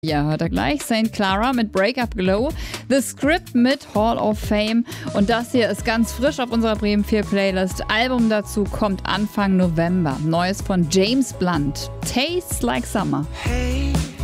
Ja, hört er gleich. St. Clara mit Breakup Glow. The Script mit Hall of Fame. Und das hier ist ganz frisch auf unserer Bremen 4 Playlist. Album dazu kommt Anfang November. Neues von James Blunt. Tastes Like Summer. Hey.